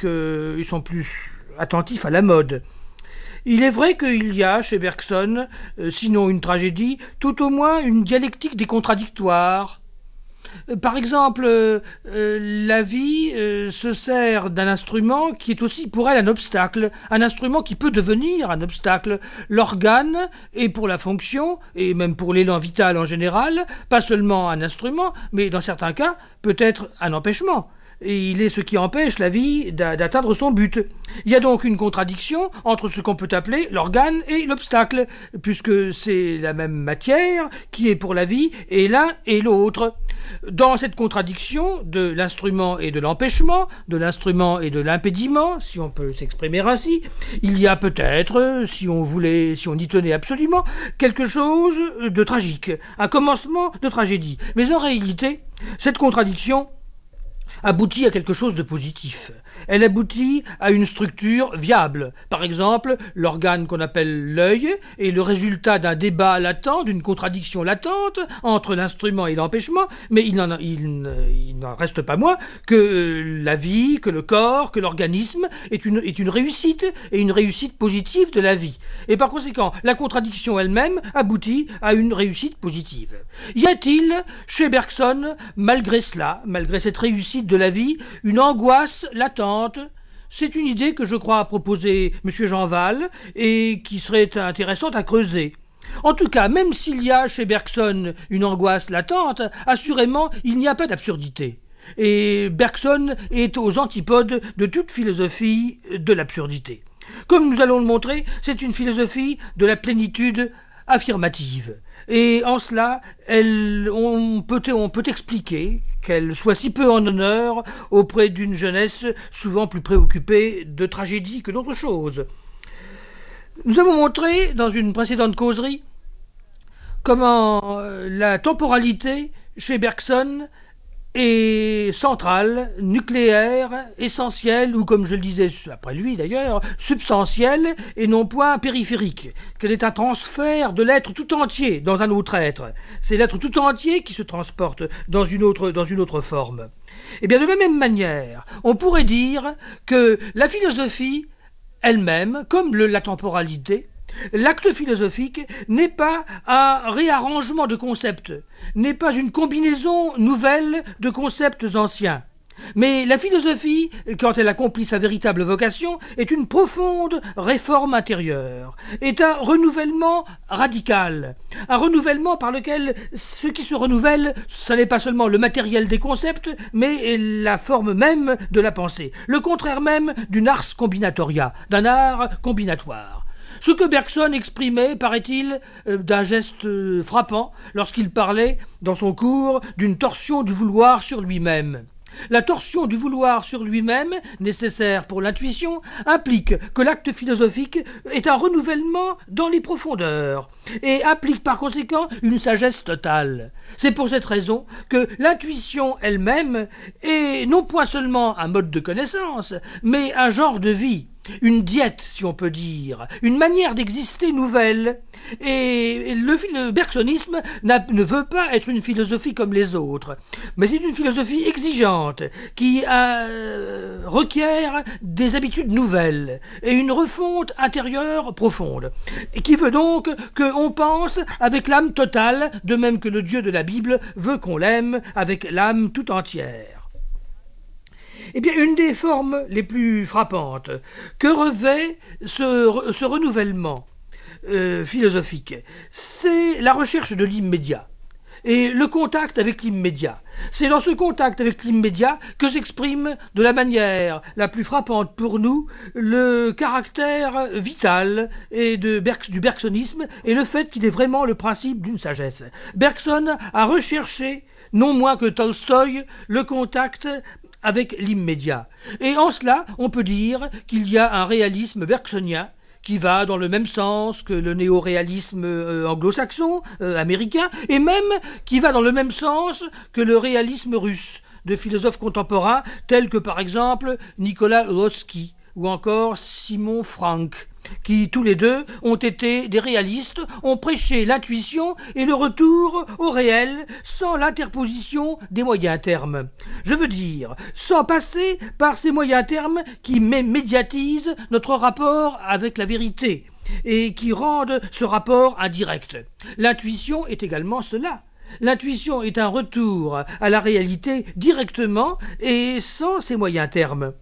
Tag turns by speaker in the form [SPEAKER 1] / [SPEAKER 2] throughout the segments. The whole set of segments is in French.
[SPEAKER 1] qu'ils sont plus attentifs à la mode. Il est vrai qu'il y a chez Bergson, sinon une tragédie, tout au moins une dialectique des contradictoires. Par exemple, la vie se sert d'un instrument qui est aussi pour elle un obstacle, un instrument qui peut devenir un obstacle. L'organe est pour la fonction, et même pour l'élan vital en général, pas seulement un instrument, mais dans certains cas, peut-être un empêchement. Et il est ce qui empêche la vie d'atteindre son but. Il y a donc une contradiction entre ce qu'on peut appeler l'organe et l'obstacle, puisque c'est la même matière qui est pour la vie et l'un et l'autre. Dans cette contradiction de l'instrument et de l'empêchement, de l'instrument et de l'impédiment, si on peut s'exprimer ainsi, il y a peut-être, si on y tenait absolument, quelque chose de tragique, un commencement de tragédie. Mais en réalité, cette contradiction aboutit à quelque chose de positif. Elle aboutit à une structure viable. Par exemple, l'organe qu'on appelle l'œil est le résultat d'un débat latent, d'une contradiction latente entre l'instrument et l'empêchement, mais il n'en reste pas moins que la vie, que le corps, que l'organisme est une réussite, et une réussite positive de la vie. Et par conséquent, la contradiction elle-même aboutit à une réussite positive. Y a-t-il, chez Bergson, malgré cela, malgré cette réussite de la vie, une angoisse latente? C'est une idée que je crois à proposer M. Jean Wahl et qui serait intéressante à creuser. En tout cas, même s'il y a chez Bergson une angoisse latente, assurément, il n'y a pas d'absurdité. Et Bergson est aux antipodes de toute philosophie de l'absurdité. Comme nous allons le montrer, c'est une philosophie de la plénitude affirmative. Et en cela, on peut expliquer qu'elle soit si peu en honneur auprès d'une jeunesse souvent plus préoccupée de tragédie que d'autre chose. Nous avons montré dans une précédente causerie comment la temporalité chez Bergson est centrale, nucléaire, essentielle, ou comme je le disais après lui d'ailleurs, substantielle et non point périphérique, qu'elle est un transfert de l'être tout entier dans un autre être. C'est l'être tout entier qui se transporte dans une autre forme. Et bien de la même manière, on pourrait dire que la philosophie elle-même, comme la temporalité, l'acte philosophique n'est pas un réarrangement de concepts, n'est pas une combinaison nouvelle de concepts anciens. Mais la philosophie, quand elle accomplit sa véritable vocation, est une profonde réforme intérieure, est un renouvellement radical, un renouvellement par lequel ce qui se renouvelle, ce n'est pas seulement le matériel des concepts, mais la forme même de la pensée, le contraire même d'une ars combinatoria, d'un art combinatoire. Ce que Bergson exprimait, paraît-il, d'un geste frappant lorsqu'il parlait, dans son cours, d'une torsion du vouloir sur lui-même. La torsion du vouloir sur lui-même, nécessaire pour l'intuition, implique que l'acte philosophique est un renouvellement dans les profondeurs et implique par conséquent une sagesse totale. C'est pour cette raison que l'intuition elle-même est non point seulement un mode de connaissance, mais un genre de vie. Une diète, si on peut dire, une manière d'exister nouvelle. Et le bergsonisme ne veut pas être une philosophie comme les autres, mais c'est une philosophie exigeante qui requiert des habitudes nouvelles et une refonte intérieure profonde, et qui veut donc qu'on pense avec l'âme totale, de même que le Dieu de la Bible veut qu'on l'aime avec l'âme tout entière. Eh bien, une des formes les plus frappantes que revêt ce renouvellement philosophique, c'est la recherche de l'immédiat et le contact avec l'immédiat. C'est dans ce contact avec l'immédiat que s'exprime de la manière la plus frappante pour nous le caractère vital du bergsonisme et le fait qu'il est vraiment le principe d'une sagesse. Bergson a recherché, non moins que Tolstoï, le contact avec l'immédiat. Et en cela, on peut dire qu'il y a un réalisme bergsonien qui va dans le même sens que le néo-réalisme anglo-saxon, américain, et même qui va dans le même sens que le réalisme russe, de philosophes contemporains tels que par exemple Nicolas Rotsky, ou encore Simon Frank, qui tous les deux ont été des réalistes, ont prêché l'intuition et le retour au réel sans l'interposition des moyens termes. Je veux dire, sans passer par ces moyens termes qui médiatisent notre rapport avec la vérité et qui rendent ce rapport indirect. L'intuition est également cela. L'intuition est un retour à la réalité directement et sans ces moyens termes.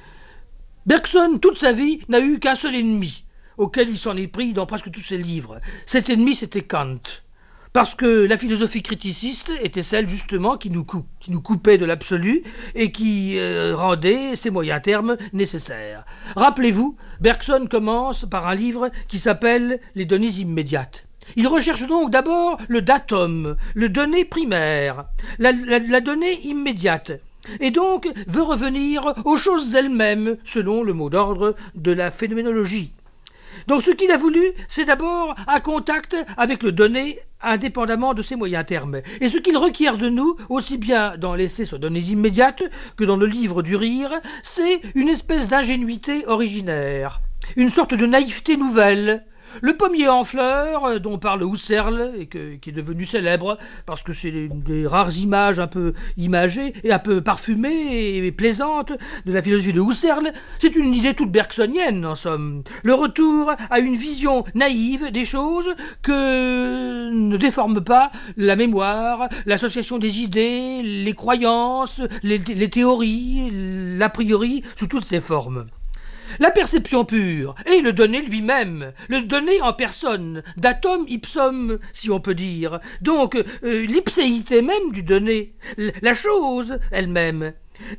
[SPEAKER 1] Bergson, toute sa vie, n'a eu qu'un seul ennemi, auquel il s'en est pris dans presque tous ses livres. Cet ennemi, c'était Kant. Parce que la philosophie criticiste était celle, justement, qui nous coupait de l'absolu et qui rendait ces moyens termes nécessaires. Rappelez-vous, Bergson commence par un livre qui s'appelle « Les données immédiates ». Il recherche donc d'abord le datum, le donné primaire, la donnée immédiate. Et donc veut revenir aux choses elles-mêmes, selon le mot d'ordre de la phénoménologie. Donc ce qu'il a voulu, c'est d'abord un contact avec le donné indépendamment de ses moyens termes. Et ce qu'il requiert de nous, aussi bien dans l'essai sur données immédiates que dans le livre du rire, c'est une espèce d'ingénuité originaire, une sorte de naïveté nouvelle. Le pommier en fleurs, dont parle Husserl, et qui est devenu célèbre, parce que c'est une des rares images un peu imagées et un peu parfumées et plaisantes de la philosophie de Husserl, c'est une idée toute bergsonienne, en somme. Le retour à une vision naïve des choses que ne déforme pas la mémoire, l'association des idées, les croyances, les théories, l'a priori, sous toutes ses formes. La perception pure et le donné lui-même, le donné en personne, datum ipsum, si on peut dire, donc l'ipséité même du donné, la chose elle-même.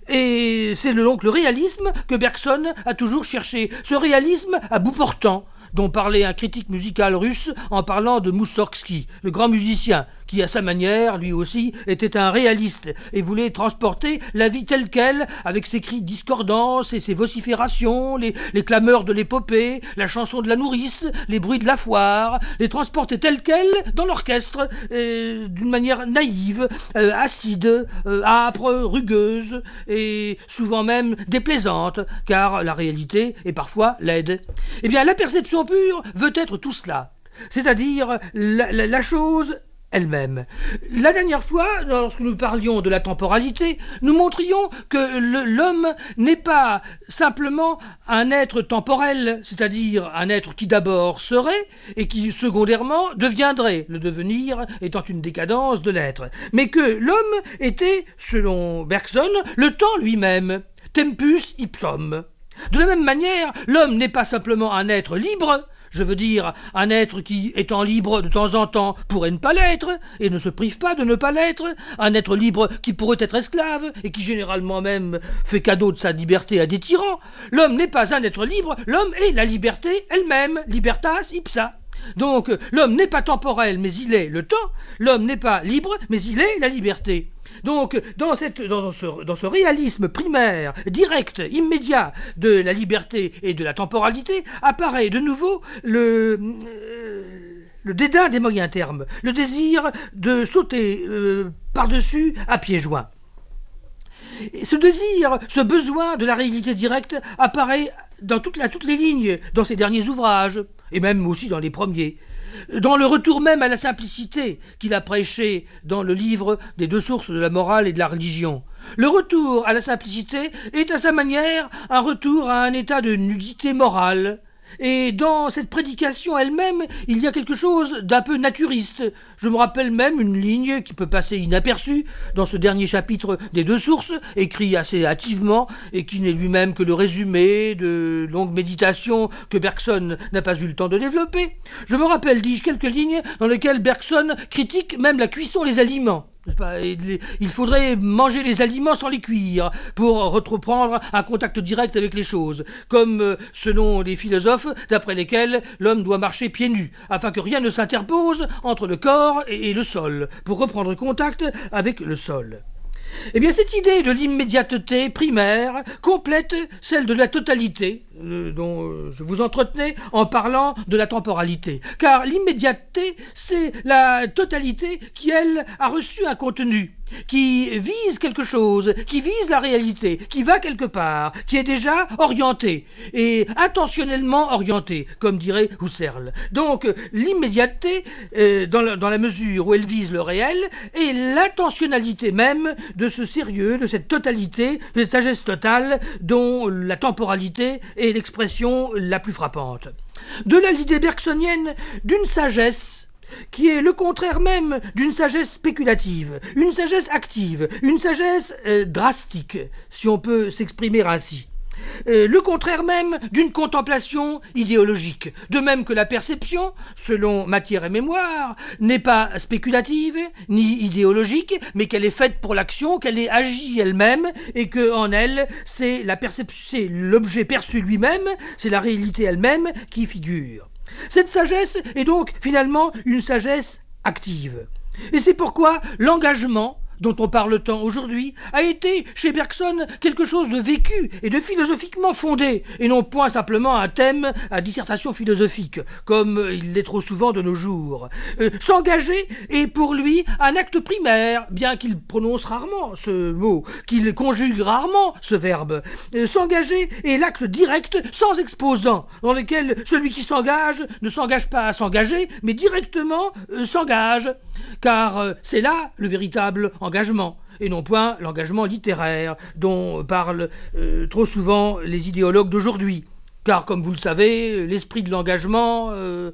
[SPEAKER 1] Et c'est donc le réalisme que Bergson a toujours cherché, ce réalisme à bout portant, dont parlait un critique musical russe en parlant de Moussorgsky, le grand musicien, qui à sa manière, lui aussi, était un réaliste et voulait transporter la vie telle qu'elle, avec ses cris discordants et ses vociférations, les clameurs de l'épopée, la chanson de la nourrice, les bruits de la foire, les transporter telle qu'elle dans l'orchestre, d'une manière naïve, acide, âpre, rugueuse et souvent même déplaisante, car la réalité est parfois laide. Eh bien, la perception pure veut être tout cela, c'est-à-dire la chose elle-même. La dernière fois, lorsque nous parlions de la temporalité, nous montrions que l'homme n'est pas simplement un être temporel, c'est-à-dire un être qui d'abord serait et qui secondairement deviendrait, le devenir étant une décadence de l'être, mais que l'homme était, selon Bergson, le temps lui-même, tempus ipsum. De la même manière, l'homme n'est pas simplement un être libre, je veux dire, un être qui, étant libre de temps en temps, pourrait ne pas l'être, et ne se prive pas de ne pas l'être, un être libre qui pourrait être esclave, et qui généralement même fait cadeau de sa liberté à des tyrans. L'homme n'est pas un être libre, l'homme est la liberté elle-même, libertas ipsa. Donc, l'homme n'est pas temporel, mais il est le temps, l'homme n'est pas libre, mais il est la liberté. Donc, dans ce réalisme primaire, direct, immédiat de la liberté et de la temporalité, apparaît de nouveau le dédain des moyens termes, le désir de sauter par-dessus à pieds joints. Et ce désir, ce besoin de la réalité directe apparaît dans toutes les lignes, dans ses derniers ouvrages, et même aussi dans les premiers. Dans le retour même à la simplicité qu'il a prêché dans le livre des deux sources de la morale et de la religion. Le retour à la simplicité est à sa manière un retour à un état de nudité morale. Et dans cette prédication elle-même, il y a quelque chose d'un peu naturiste. Je me rappelle même une ligne qui peut passer inaperçue dans ce dernier chapitre des deux sources, écrit assez hâtivement et qui n'est lui-même que le résumé de longues méditations que Bergson n'a pas eu le temps de développer. Je me rappelle, dis-je, quelques lignes dans lesquelles Bergson critique même la cuisson des aliments. Il faudrait manger les aliments sans les cuire pour reprendre un contact direct avec les choses, comme selon les philosophes d'après lesquels l'homme doit marcher pieds nus, afin que rien ne s'interpose entre le corps et le sol, pour reprendre contact avec le sol. Eh bien, cette idée de l'immédiateté primaire complète celle de la totalité, dont je vous entretenais en parlant de la temporalité. Car l'immédiateté, c'est la totalité qui, elle, a reçu un contenu. qui vise quelque chose, qui vise la réalité, qui va quelque part, qui est déjà orienté, et intentionnellement orienté, comme dirait Husserl. Donc l'immédiateté, dans la mesure où elle vise le réel, est l'intentionnalité même de ce sérieux, de cette totalité, de cette sagesse totale, dont la temporalité est l'expression la plus frappante. De là l'idée bergsonienne d'une sagesse qui est le contraire même d'une sagesse spéculative, une sagesse active, une sagesse drastique, si on peut s'exprimer ainsi. Le contraire même d'une contemplation idéologique, de même que la perception, selon Matière et Mémoire, n'est pas spéculative ni idéologique, mais qu'elle est faite pour l'action, qu'elle est agie elle-même, et que en elle, c'est l'objet perçu lui-même, c'est la réalité elle-même qui figure. Cette sagesse est donc finalement une sagesse active. Et c'est pourquoi l'engagement, dont on parle tant aujourd'hui, a été chez Bergson quelque chose de vécu et de philosophiquement fondé, et non point simplement un thème à dissertation philosophique, comme il l'est trop souvent de nos jours. S'engager est pour lui un acte primaire, bien qu'il prononce rarement ce mot, qu'il conjugue rarement ce verbe. S'engager est l'acte direct, sans exposant, dans lequel celui qui s'engage ne s'engage pas à s'engager, mais directement s'engage, car c'est là le véritable engagement, et non point l'engagement littéraire dont parlent trop souvent les idéologues d'aujourd'hui. Car, comme vous le savez, l'esprit de l'engagement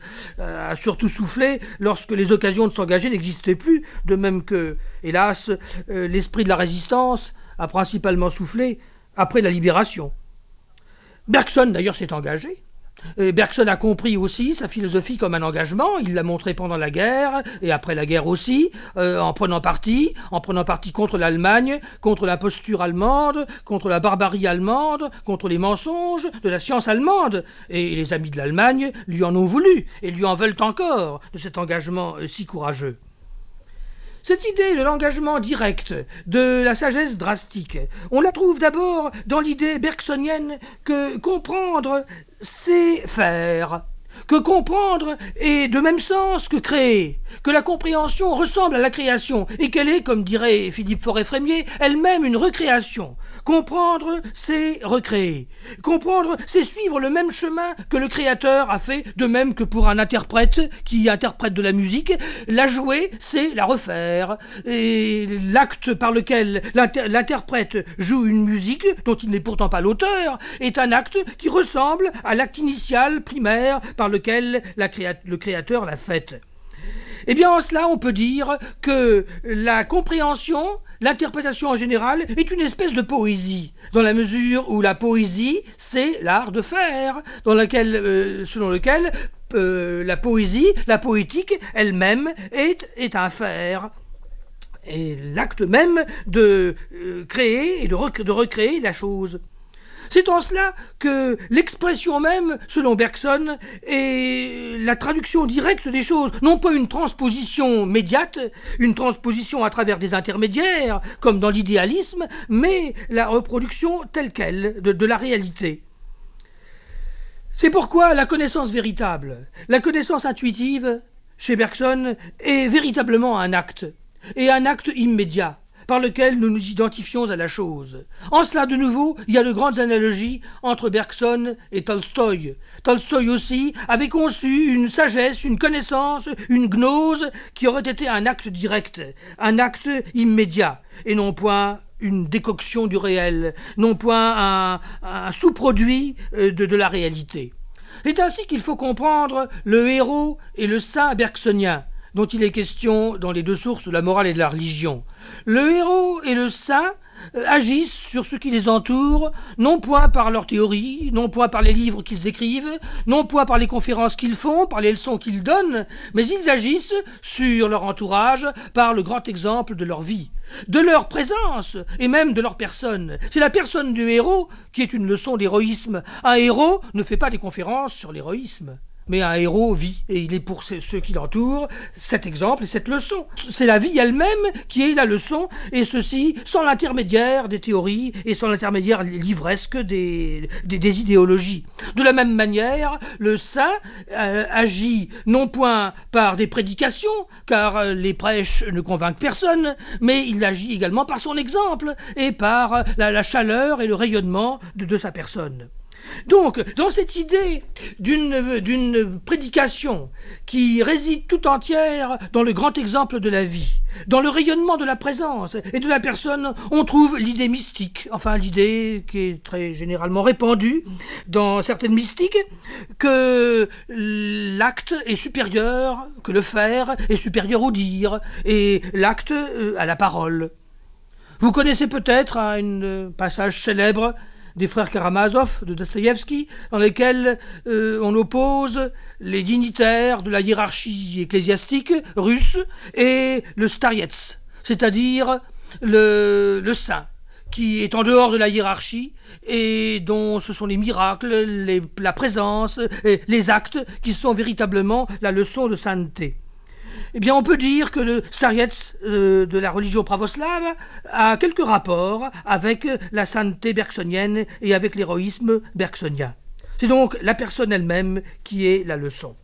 [SPEAKER 1] a surtout soufflé lorsque les occasions de s'engager n'existaient plus, de même que, hélas, l'esprit de la résistance a principalement soufflé après la libération. Bergson, d'ailleurs, s'est engagé. Bergson a compris aussi sa philosophie comme un engagement, il l'a montré pendant la guerre et après la guerre aussi, en prenant parti contre l'Allemagne, contre la posture allemande, contre la barbarie allemande, contre les mensonges de la science allemande. Et les amis de l'Allemagne lui en ont voulu et lui en veulent encore de cet engagement si courageux. Cette idée de l'engagement direct, de la sagesse drastique, on la trouve d'abord dans l'idée bergsonienne que comprendre, c'est faire, que comprendre est de même sens que créer, que la compréhension ressemble à la création et qu'elle est, comme dirait Philippe Forêt-Frémier, elle-même une recréation. Comprendre, c'est recréer. Comprendre, c'est suivre le même chemin que le créateur a fait, de même que pour un interprète qui interprète de la musique. La jouer, c'est la refaire. Et l'acte par lequel l'interprète joue une musique, dont il n'est pourtant pas l'auteur, est un acte qui ressemble à l'acte initial, primaire, par lequel le créateur l'a faite. Eh bien, en cela, on peut dire que la compréhension, l'interprétation en général, est une espèce de poésie, dans la mesure où la poésie, c'est l'art de faire, selon lequel la poésie, la poétique elle-même est un faire. Et l'acte même de créer et de recréer la chose. C'est en cela que l'expression même, selon Bergson, est la traduction directe des choses, non pas une transposition médiate, une transposition à travers des intermédiaires, comme dans l'idéalisme, mais la reproduction telle quelle de la réalité. C'est pourquoi la connaissance véritable, la connaissance intuitive, chez Bergson, est véritablement un acte, et un acte immédiat, par lequel nous nous identifions à la chose. En cela, de nouveau, il y a de grandes analogies entre Bergson et Tolstoï. Tolstoï aussi avait conçu une sagesse, une connaissance, une gnose qui aurait été un acte direct, un acte immédiat, et non point une décoction du réel, non point un sous-produit de la réalité. C'est ainsi qu'il faut comprendre le héros et le saint bergsonien, dont il est question dans les deux sources de la morale et de la religion. Le héros et le saint agissent sur ce qui les entoure, non point par leur théorie, non point par les livres qu'ils écrivent, non point par les conférences qu'ils font, par les leçons qu'ils donnent, mais ils agissent sur leur entourage par le grand exemple de leur vie, de leur présence et même de leur personne. C'est la personne du héros qui est une leçon d'héroïsme. Un héros ne fait pas des conférences sur l'héroïsme. Mais un héros vit, et il est pour ceux qui l'entourent cet exemple et cette leçon. C'est la vie elle-même qui est la leçon, et ceci sans l'intermédiaire des théories et sans l'intermédiaire livresque des idéologies. De la même manière, le saint agit non point par des prédications, car les prêches ne convainquent personne, mais il agit également par son exemple et par la chaleur et le rayonnement de sa personne. Donc, dans cette idée d'une prédication qui réside tout entière dans le grand exemple de la vie, dans le rayonnement de la présence et de la personne, on trouve l'idée mystique, enfin l'idée qui est très généralement répandue dans certaines mystiques, que l'acte est supérieur, que le faire est supérieur au dire, et l'acte à la parole. Vous connaissez peut-être un passage célèbre des frères Karamazov de Dostoïevski, dans lesquels on oppose les dignitaires de la hiérarchie ecclésiastique russe et le starets, c'est-à-dire le saint, qui est en dehors de la hiérarchie et dont ce sont les miracles, la présence, et les actes qui sont véritablement la leçon de sainteté. Eh bien, on peut dire que le starets de la religion pravoslave a quelques rapports avec la sainteté bergsonienne et avec l'héroïsme bergsonien. C'est donc la personne elle-même qui est la leçon.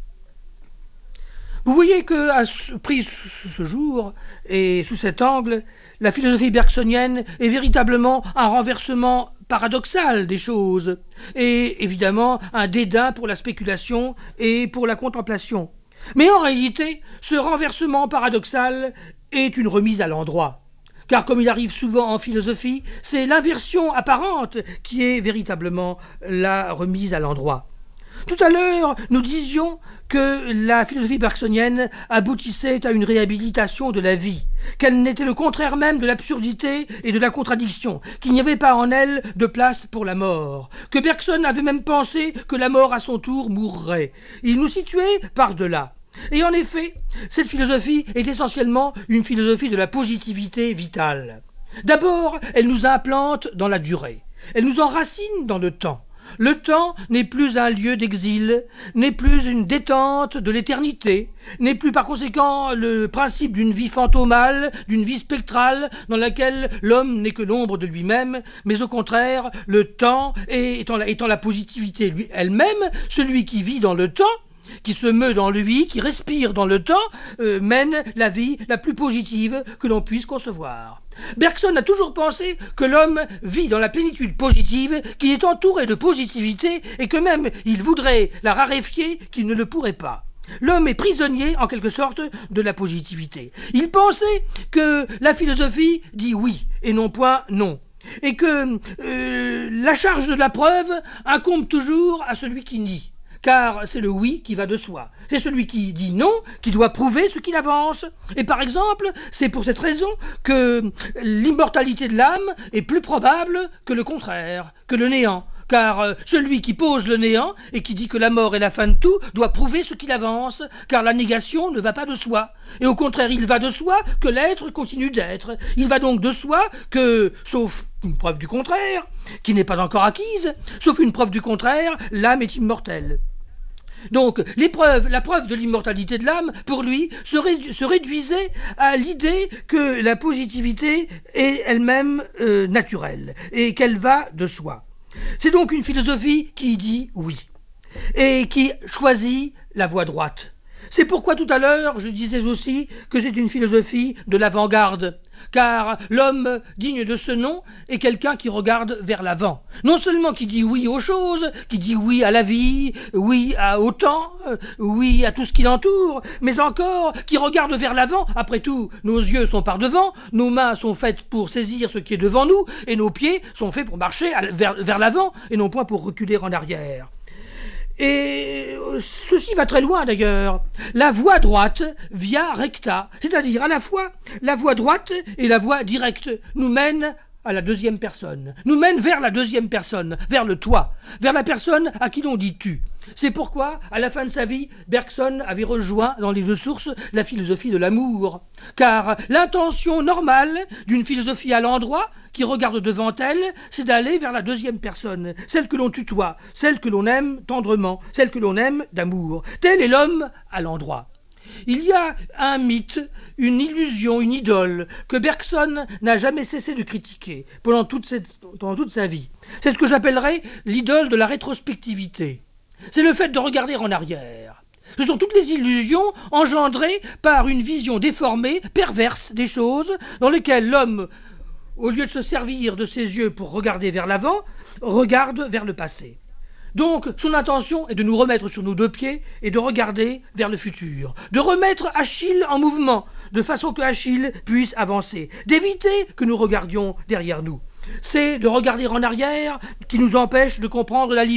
[SPEAKER 1] Vous voyez que, prise sous ce jour et sous cet angle, la philosophie bergsonienne est véritablement un renversement paradoxal des choses, et évidemment un dédain pour la spéculation et pour la contemplation. Mais en réalité, ce renversement paradoxal est une remise à l'endroit. Car comme il arrive souvent en philosophie, c'est l'inversion apparente qui est véritablement la remise à l'endroit. Tout à l'heure, nous disions que la philosophie bergsonienne aboutissait à une réhabilitation de la vie, qu'elle n'était le contraire même de l'absurdité et de la contradiction, qu'il n'y avait pas en elle de place pour la mort, que Bergson avait même pensé que la mort à son tour mourrait. Il nous situait par-delà. Et en effet, cette philosophie est essentiellement une philosophie de la positivité vitale. D'abord, elle nous implante dans la durée, elle nous enracine dans le temps. Le temps n'est plus un lieu d'exil, n'est plus une détente de l'éternité, n'est plus par conséquent le principe d'une vie fantomale, d'une vie spectrale dans laquelle l'homme n'est que l'ombre de lui-même, mais au contraire, le temps étant la positivité elle-même, celui qui vit dans le temps, qui se meut dans lui, qui respire dans le temps, mène la vie la plus positive que l'on puisse concevoir. Bergson a toujours pensé que l'homme vit dans la plénitude positive, qu'il est entouré de positivité et que même il voudrait la raréfier, qu'il ne le pourrait pas. L'homme est prisonnier, en quelque sorte, de la positivité. Il pensait que la philosophie dit oui et non point non. Et que la charge de la preuve incombe toujours à celui qui nie. Car c'est le oui qui va de soi. C'est celui qui dit non qui doit prouver ce qu'il avance. Et par exemple, c'est pour cette raison que l'immortalité de l'âme est plus probable que le contraire, que le néant. Car celui qui pose le néant et qui dit que la mort est la fin de tout doit prouver ce qu'il avance, car la négation ne va pas de soi. Et au contraire, il va de soi que l'être continue d'être. Il va donc de soi que, sauf une preuve du contraire, qui n'est pas encore acquise, sauf une preuve du contraire, l'âme est immortelle. Donc, la preuve de l'immortalité de l'âme, pour lui, se réduisait à l'idée que la positivité est elle-même naturelle et qu'elle va de soi. C'est donc une philosophie qui dit oui et qui choisit la voie droite. C'est pourquoi tout à l'heure, je disais aussi que c'est une philosophie de l'avant-garde, car l'homme digne de ce nom est quelqu'un qui regarde vers l'avant. Non seulement qui dit oui aux choses, qui dit oui à la vie, oui au temps, oui à tout ce qui l'entoure, mais encore qui regarde vers l'avant. Après tout, nos yeux sont par devant, nos mains sont faites pour saisir ce qui est devant nous, et nos pieds sont faits pour marcher vers l'avant, et non point pour reculer en arrière. Et ceci va très loin d'ailleurs. La voie droite, via recta, c'est-à-dire à la fois la voie droite et la voie directe, nous mène à la deuxième personne, nous mène vers la deuxième personne, vers le toi, vers la personne à qui l'on dit tu. C'est pourquoi, à la fin de sa vie, Bergson avait rejoint dans les deux sources la philosophie de l'amour. Car l'intention normale d'une philosophie à l'endroit, qui regarde devant elle, c'est d'aller vers la deuxième personne, celle que l'on tutoie, celle que l'on aime tendrement, celle que l'on aime d'amour. Tel est l'homme à l'endroit. Il y a un mythe, une illusion, une idole que Bergson n'a jamais cessé de critiquer pendant toute sa vie. C'est ce que j'appellerais l'idole de la rétrospectivité. C'est le fait de regarder en arrière. Ce sont toutes les illusions engendrées par une vision déformée, perverse des choses, dans lesquelles l'homme, au lieu de se servir de ses yeux pour regarder vers l'avant, regarde vers le passé. Donc, son intention est de nous remettre sur nos deux pieds et de regarder vers le futur, de remettre Achille en mouvement, de façon que Achille puisse avancer, d'éviter que nous regardions derrière nous. C'est de regarder en arrière qui nous empêche de comprendre la liberté.